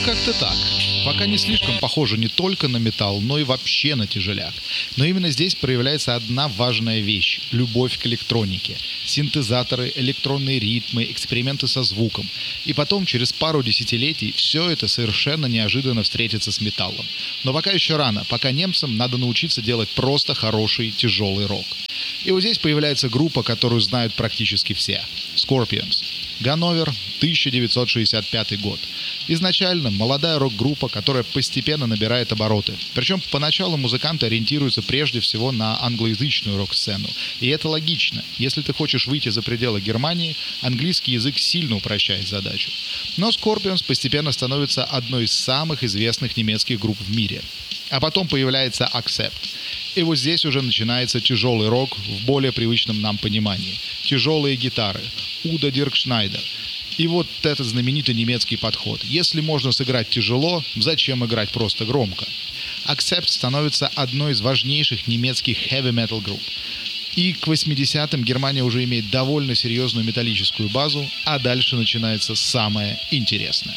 как-то так. Пока не слишком похоже не только на металл, но и вообще на тяжеляк. Но именно здесь проявляется одна важная вещь – любовь к электронике. Синтезаторы, электронные ритмы, эксперименты со звуком. И потом, через пару десятилетий, все это совершенно неожиданно встретится с металлом. Но пока еще рано, пока немцам надо научиться делать просто хороший тяжелый рок. И вот здесь появляется группа, которую знают практически все – Scorpions. Ганновер, 1965 год. Изначально молодая рок-группа, которая постепенно набирает обороты. Причем поначалу музыканты ориентируются прежде всего на англоязычную рок-сцену. И это логично. Если ты хочешь выйти за пределы Германии, английский язык сильно упрощает задачу. Но Scorpions постепенно становится одной из самых известных немецких групп в мире. А потом появляется Accept. И вот здесь уже начинается тяжелый рок в более привычном нам понимании. Тяжелые гитары. Уда Диркшнайдер. И вот этот знаменитый немецкий подход. Если можно сыграть тяжело, зачем играть просто громко? Accept становится одной из важнейших немецких heavy-metal групп. И к 80-м Германия уже имеет довольно серьезную металлическую базу, а дальше начинается самое интересное.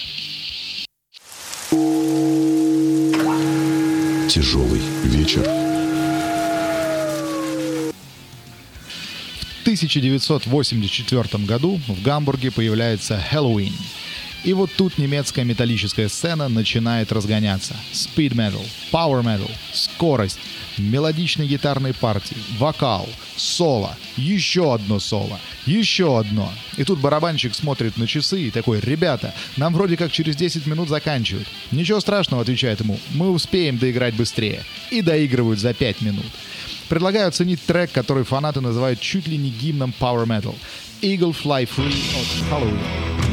Тяжелый вечер. В 1984 году в Гамбурге появляется Helloween. И вот тут немецкая металлическая сцена начинает разгоняться. Speed metal, power metal, скорость, мелодичные гитарные партии, вокал, соло, еще одно соло, еще одно. И тут барабанщик смотрит на часы и такой: «Ребята, нам вроде как через 10 минут заканчивают». «Ничего страшного», — отвечает ему, — «мы успеем доиграть быстрее». И доигрывают за 5 минут. Предлагаю оценить трек, который фанаты называют чуть ли не гимном Power Metal. Eagle Fly Free от Halloween.